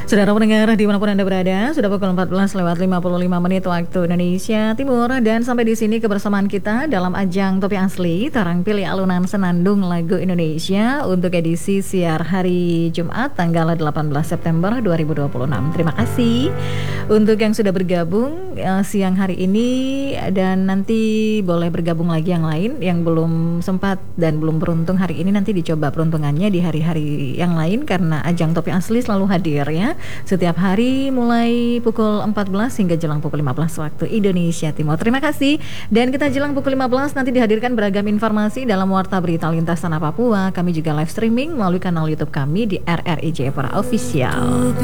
Saudara pendengar dimanapun Anda berada, sudah pukul 14:55 waktu Indonesia Timur. Dan sampai di sini kebersamaan kita dalam ajang Topi Asli Tarang Pilih Alunan Senandung Lagu Indonesia untuk edisi siar hari Jumat tanggal 18 September 2026. Terima kasih untuk yang sudah bergabung siang hari ini, dan nanti boleh bergabung lagi yang lain yang belum sempat dan belum beruntung hari ini, nanti dicoba peruntungannya di hari-hari yang lain karena ajang Topi Asli selalu hadir ya setiap hari mulai pukul 14 hingga jelang pukul 15 waktu Indonesia Timur. Terima kasih. Dan kita jelang pukul 15 nanti dihadirkan beragam informasi dalam Warta Berita Lintas Tanah Papua. Kami juga live streaming melalui kanal YouTube kami di RRI Jayapura Official.